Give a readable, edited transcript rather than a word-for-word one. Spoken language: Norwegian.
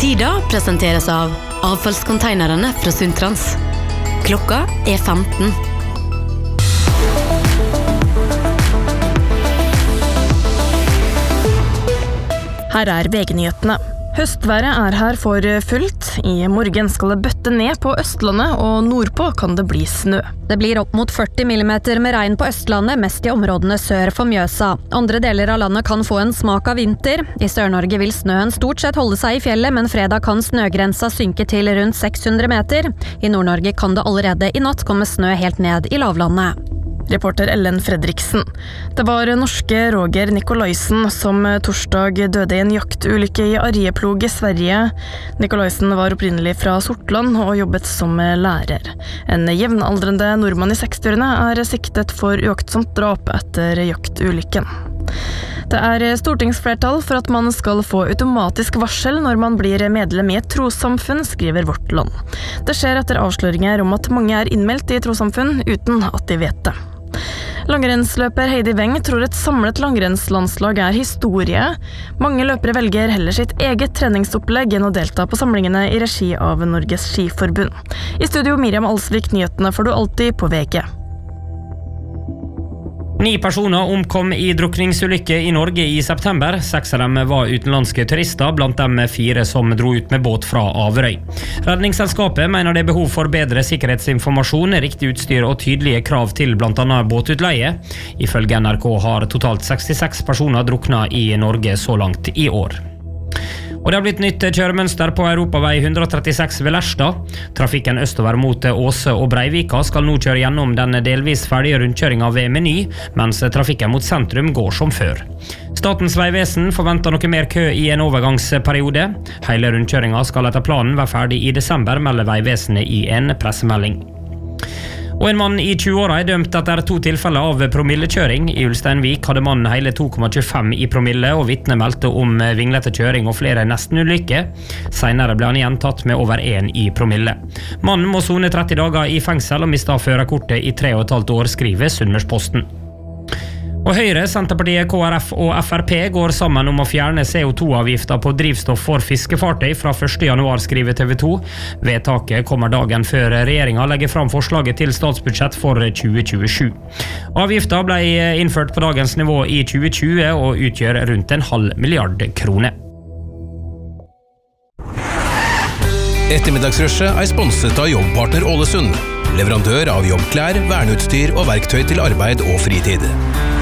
Tida presenteres av avfallskonteinerne fra Sundtrans. Klokka 15. Her VG-nyhetene. Høstværet her for fullt. I morgen skal det bøtte ned på Østlandet, og nordpå kan det bli snø. Det blir opp mot 40 millimeter med regn på Østlandet, mest i områdene sør for Mjøsa. Andre deler av landet kan få en smak av vinter. I Sør-Norge vil snøen stort sett holde seg i fjellet, men fredag kan snøgrensa synke til rundt 600 meter. I Nord-Norge kan det allerede i natt komme snø helt ned i lavlandet. Reporter Ellen Fredriksen. Det var norske Roger Nikolaisen som torsdag døde i en jaktulykke i Arjeplog i Sverige. Nikolaisen var opprinnelig fra Sortland og jobbet som lærer. En jevnaldrende nordmann i 60-årene siktet for uaktsomt drap etter jaktulykken. Det stortingsflertall for at man skal få automatisk varsel når man blir medlem i et trossamfunn, skriver Vårt Land. Det skjer etter avsløringer om at mange innmeldt i trossamfunn uten at de vet det. Langrennsløper Heidi Weng tror et samlet langrennslandslag historie. Mange løpere velger heller sitt eget treningsopplegg enn å delta på samlingene i regi av Norges Skiforbund. I studio Miriam Alsvik, nyhetene får du alltid på VG. 9 personer omkom i drukningsulykke i Norge i september. 6 av dem var utenlandske turister, blant dem 4 som dro ut med båt fra Averøy. Redningsselskapet mener det behov for bedre sikkerhetsinformasjon, riktig utstyr og tydelige krav til blant annet båtutleie. Ifølge NRK har totalt 66 personer druknet i Norge så langt i år. Og det har blitt nytt kjøremønster på Europavei 136 ved Lerstad. Trafikken østover mot Åse og Breivika skal nå kjøre gjennom den delvis ferdige rundkjøringen ved Meny, mens trafikken mot sentrum går som før. Statens vegvesen forventer noe mer kø i en overgangsperiode. Hele rundkjøringen skal etter planen være ferdig i desember, melder Vegvesenet i en pressemelding. Og en mann i 20-åra dømt etter 2 tilfeller av promillekjøring. I Ulsteinvik hadde mannen hele 2,25 i promille, og vitne meldte om vinglete kjøring og flere nestenulykker. Senere ble han igjen tatt med over 1 i promille. Mannen må sone 30 dager i fengsel og mistet førerkortet i 3,5 år, skriver Sunnmørsposten. Og Høyre, Senterpartiet, KrF og Frp går sammen om å fjerne CO2-avgifter på drivstoff for fiskefartøy fra 1. januar, skriver TV 2. Vedtaket kommer dagen før regjeringen legger fram forslaget til statsbudsjett for 2027. Avgiften ble innført på dagens nivå i 2020 og utgjør rundt 0,5 milliard kroner. Ettermiddagsrushet sponset av Jobbpartner Ålesund, leverandør av jobbklær, verneutstyr og verktøy til arbeid og fritid.